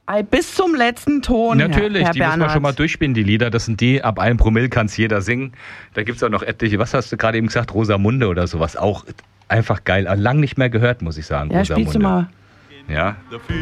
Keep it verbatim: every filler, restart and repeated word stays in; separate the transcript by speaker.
Speaker 1: Bis zum letzten Ton.
Speaker 2: Natürlich,
Speaker 1: Herr, Herr
Speaker 2: die
Speaker 1: Bernhard.
Speaker 2: müssen wir schon mal durchspielen, die Lieder. Das sind die, ab einem Promille kann es jeder singen. Da gibt es auch noch etliche, was hast du gerade eben gesagt, Rosamunde oder sowas. Auch einfach geil. Lang nicht mehr gehört, muss ich sagen,
Speaker 1: Ja,
Speaker 2: Rosamunde.
Speaker 1: spielst du mal.
Speaker 2: Ja.